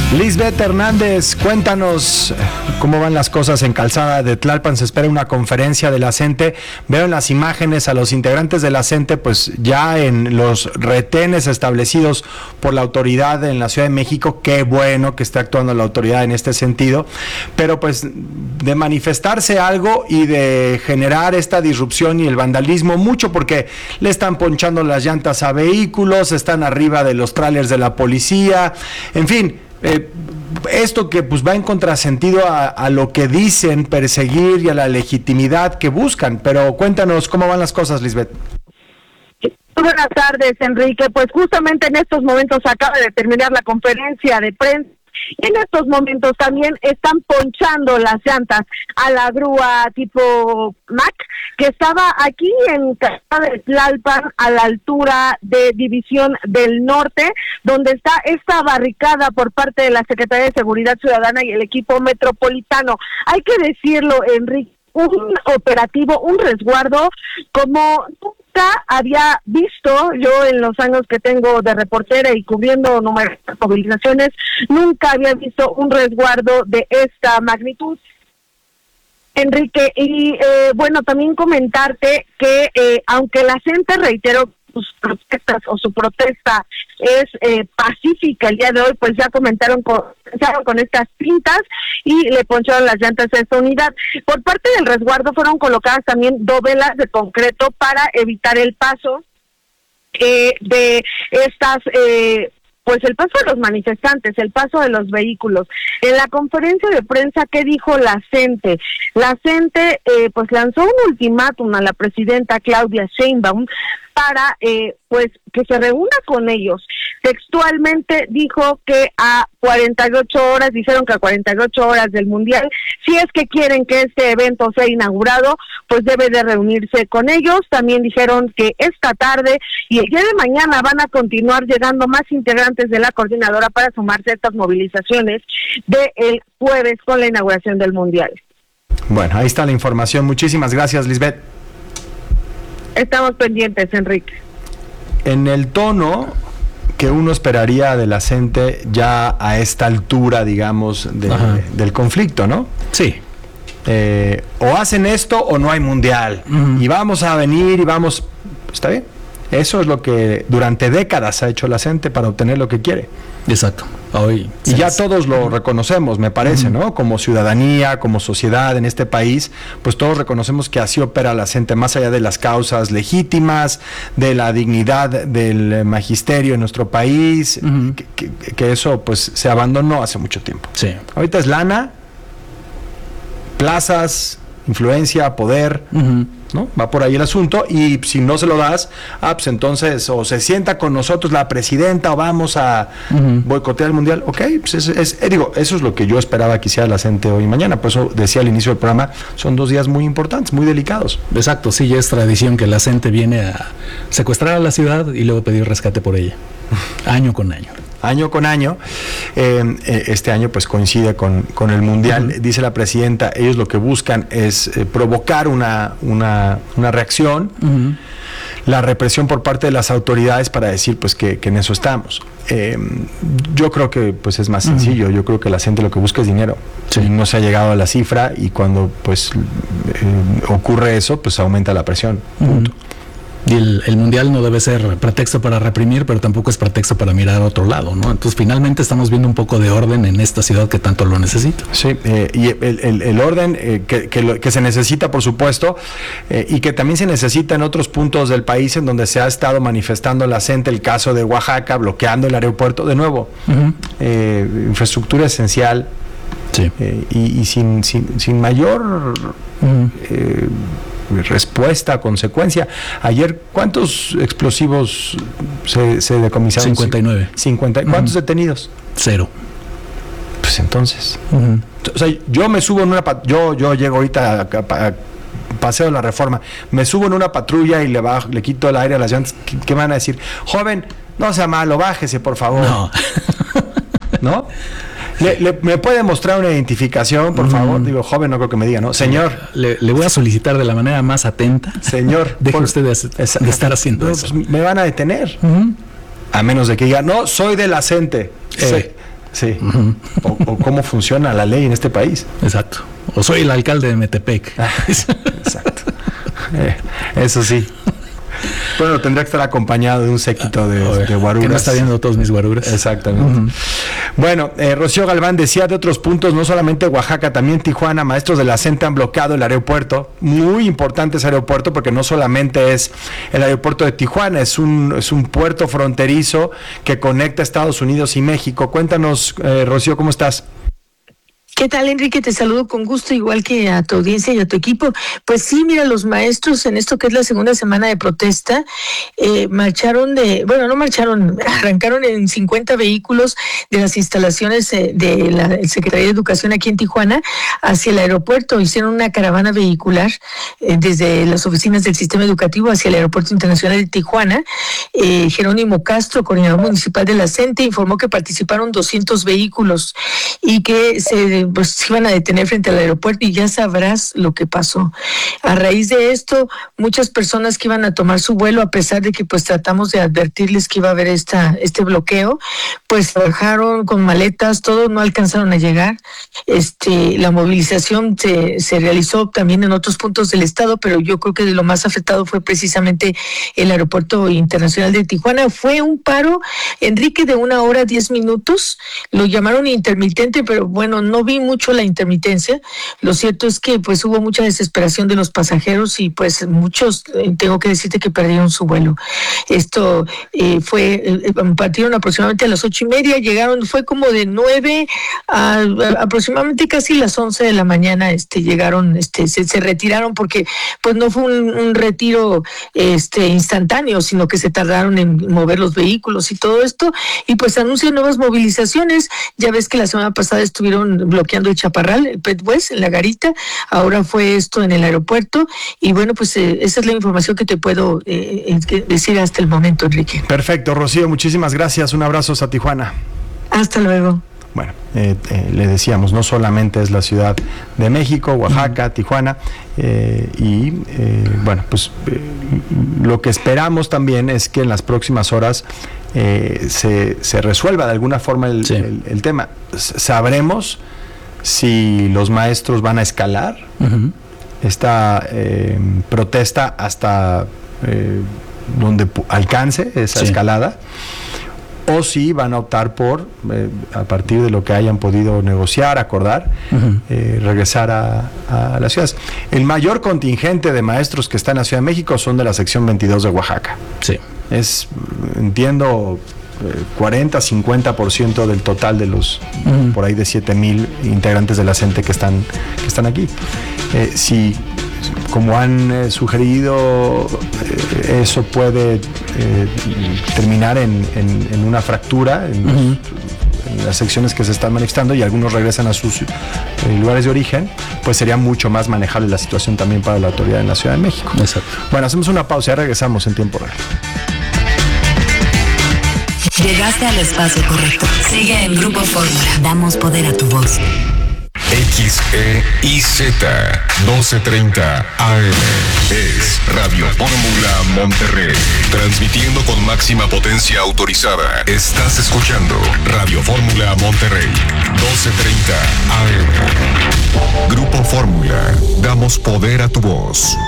Lisbeth Hernández, cuéntanos cómo van las cosas en Calzada de Tlalpan. Se espera una conferencia de la CENTE. Veo en las imágenes a los integrantes de la CENTE pues ya en los retenes establecidos por la autoridad en la Ciudad de México. Qué bueno que esté actuando la autoridad en este sentido, pero pues de manifestarse algo y de generar esta disrupción y el vandalismo mucho, porque le están ponchando las llantas a vehículos, están arriba de los trailers de la policía, en fin. Esto que pues va en contrasentido a lo que dicen perseguir y a la legitimidad que buscan, pero cuéntanos cómo van las cosas, Lisbeth. Buenas tardes, Enrique. Pues justamente en estos momentos acaba de terminar la conferencia de prensa. En estos momentos también están ponchando las llantas a la grúa tipo Mac, que estaba aquí en Calzada de Tlalpan, a la altura de División del Norte, donde está esta barricada por parte de la Secretaría de Seguridad Ciudadana y el equipo metropolitano. Hay que decirlo, Enrique, un operativo, un resguardo como nunca había visto yo en los años que tengo de reportera y cubriendo numerosas movilizaciones. Nunca había visto un resguardo de esta magnitud, Enrique. Y bueno, también comentarte que aunque la gente reiteró sus protestas o su protesta es pacífica el día de hoy, pues ya comenzaron con estas pintas y le poncharon las llantas a esta unidad. Por parte del resguardo fueron colocadas también dovelas de concreto para evitar el paso de estas pues el paso de los manifestantes, el paso de los vehículos. En la conferencia de prensa, ¿qué dijo la CENTE? La CENTE pues lanzó un ultimátum a la presidenta Claudia Sheinbaum para pues que se reúna con ellos. Textualmente dijo que a 48 horas, dijeron que a 48 horas del Mundial, si es que quieren que este evento sea inaugurado, pues debe de reunirse con ellos. También dijeron que esta tarde y el día de mañana van a continuar llegando más integrantes de la coordinadora para sumarse a estas movilizaciones del jueves con la inauguración del Mundial. Bueno, ahí está la información. Muchísimas gracias, Lisbeth. Estamos pendientes, Enrique. En el tono que uno esperaría de la CENTE ya a esta altura, digamos, del conflicto, ¿no? Sí. O hacen esto o no hay mundial. Y vamos a venir y vamos... ¿Está bien? Eso es lo que durante décadas ha hecho la CENTE para obtener lo que quiere. Exacto. Hoy y ya todos lo reconocemos, me parece, ¿no? Como ciudadanía, como sociedad en este país, pues todos reconocemos que así opera la CENTE, más allá de las causas legítimas, de la dignidad del magisterio en nuestro país, que eso pues se abandonó hace mucho tiempo. Sí. Ahorita es lana, plazas, influencia, poder, ¿no? Va por ahí el asunto, y si no se lo das, pues entonces o se sienta con nosotros la presidenta o vamos a boicotear el mundial. Ok, pues digo, eso es lo que yo esperaba que hiciera la CENTE hoy y mañana. Por eso decía al inicio del programa, son 2 días muy importantes, muy delicados. Exacto, sí, ya es tradición que la CENTE viene a secuestrar a la ciudad y luego pedir rescate por ella, año con año. Año con año, este año pues coincide con el Mundial. Dice la presidenta, ellos lo que buscan es provocar una reacción, la represión por parte de las autoridades para decir pues que en eso estamos. Yo creo que pues es más sencillo. Yo creo que la gente lo que busca es dinero. Sí. Y no se ha llegado a la cifra, y cuando pues ocurre eso, pues aumenta la presión. Punto. Y el mundial no debe ser pretexto para reprimir, pero tampoco es pretexto para mirar a otro lado, ¿no? Entonces finalmente estamos viendo un poco de orden en esta ciudad que tanto lo necesita. Sí, y el orden que se necesita, por supuesto, y que también se necesita en otros puntos del país en donde se ha estado manifestando la CENTE, el caso de Oaxaca, bloqueando el aeropuerto, de nuevo, infraestructura esencial. Sí. Y sin mayor respuesta, consecuencia. Ayer, ¿cuántos explosivos se decomisaron? 59. 50. ¿Cuántos detenidos? 0. Pues entonces. O sea, yo me subo en una... Yo llego ahorita a Paseo de la Reforma, me subo en una patrulla y le quito el aire a las llantas. ¿Qué van a decir? Joven, no sea malo, bájese, por favor. No. ¿No? ¿Me puede mostrar una identificación, por favor? Digo, joven, no creo que me diga, ¿no? Señor. Le voy a solicitar de la manera más atenta. Señor. Deje usted de estar haciendo eso. Pues me van a detener. A menos de que diga, no, soy de la CENTE. Sí. O cómo funciona la ley en este país. Exacto. O soy el alcalde de Metepec. Exacto. Eso sí. Bueno, tendría que estar acompañado de un séquito de guaruras. Que no está viendo todos mis guaruras. Exactamente. Bueno, Rocío Galván decía de otros puntos, no solamente Oaxaca, también Tijuana, maestros de la CENTE han bloqueado el aeropuerto. Muy importante ese aeropuerto porque no solamente es el aeropuerto de Tijuana, es un puerto fronterizo que conecta Estados Unidos y México. Cuéntanos, Rocío, ¿cómo estás? ¿Qué tal, Enrique? Te saludo con gusto, igual que a tu audiencia y a tu equipo. Pues sí, mira, los maestros en esto que es la segunda semana de protesta, arrancaron en 50 vehículos de las instalaciones de la Secretaría de Educación aquí en Tijuana hacia el aeropuerto. Hicieron una caravana vehicular desde las oficinas del sistema educativo hacia el Aeropuerto Internacional de Tijuana. Jerónimo Castro, coordinador municipal de la CENTE, informó que participaron 200 vehículos y que se iban a detener frente al aeropuerto y ya sabrás lo que pasó. A raíz de esto, muchas personas que iban a tomar su vuelo, a pesar de que pues tratamos de advertirles que iba a haber este bloqueo, pues bajaron con maletas, todos no alcanzaron a llegar. La movilización se realizó también en otros puntos del estado, pero yo creo que de lo más afectado fue precisamente el Aeropuerto Internacional de Tijuana. Fue un paro, Enrique, de 1 hora 10 minutos, lo llamaron intermitente, pero bueno, no vi mucho la intermitencia. Lo cierto es que pues hubo mucha desesperación de los pasajeros y pues muchos, tengo que decirte que perdieron su vuelo. Esto partieron aproximadamente a las 8:30, llegaron, fue como de 9 a aproximadamente casi las 11 de la mañana, llegaron, se retiraron porque pues no fue un retiro instantáneo, sino que se tardaron en mover los vehículos y todo esto, y pues anuncian nuevas movilizaciones. Ya ves que la semana pasada estuvieron bloqueando el Chaparral, el Pet West, en la Garita, ahora fue esto en el aeropuerto, y bueno, pues esa es la información que te puedo decir hasta el momento, Enrique. Perfecto, Rocío, muchísimas gracias, un abrazo a Tijuana. Hasta luego. Bueno, le decíamos, no solamente es la Ciudad de México, Oaxaca, Tijuana, bueno, pues lo que esperamos también es que en las próximas horas se resuelva de alguna forma el tema. Sabremos si los maestros van a escalar esta protesta hasta donde alcance esa escalada, o si van a optar por, a partir de lo que hayan podido negociar, acordar, regresar a las ciudades. El mayor contingente de maestros que está en la Ciudad de México son de la sección 22 de Oaxaca. Sí. Es, entiendo, 40-50% del total de los por ahí de 7,000 integrantes de la CENTE que están aquí. Si, como han sugerido, eso puede terminar en una fractura en las secciones que se están manifestando y algunos regresan a sus lugares de origen, pues sería mucho más manejable la situación también para la autoridad en la Ciudad de México. Exacto. Bueno, hacemos una pausa y regresamos en tiempo real. Llegaste al espacio correcto. Sigue en Grupo Fórmula. Damos poder a tu voz. XEIZ 1230 AM es Radio Fórmula Monterrey, transmitiendo con máxima potencia autorizada. Estás escuchando Radio Fórmula Monterrey 1230 AM. Grupo Fórmula, damos poder a tu voz.